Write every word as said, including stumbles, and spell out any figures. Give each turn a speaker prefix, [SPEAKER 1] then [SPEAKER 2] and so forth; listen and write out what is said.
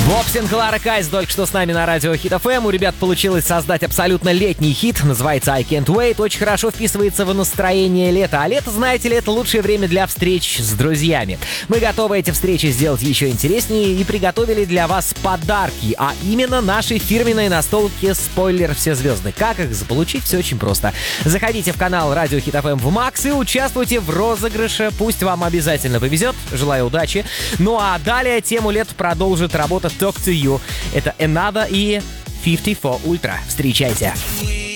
[SPEAKER 1] Бобсин, Клара Кайс только что с нами на радио Хит эф эм. У ребят получилось создать абсолютно летний хит. Называется I Can't Wait. Очень хорошо вписывается в настроение лета. А лето, знаете ли, это лучшее время для встреч с друзьями. Мы готовы эти встречи сделать еще интереснее и приготовили для вас подарки. А именно наши фирменные настолки «Спойлер все звезды». Как их заполучить? Все очень просто. Заходите в канал радио Хит эф эм в Макс и участвуйте в розыгрыше. Пусть вам обязательно повезет. Желаю удачи. Ну а далее тему лет продолжит работа Talk to You. Это Another и пятьдесят четыре Ultra. Встречайте.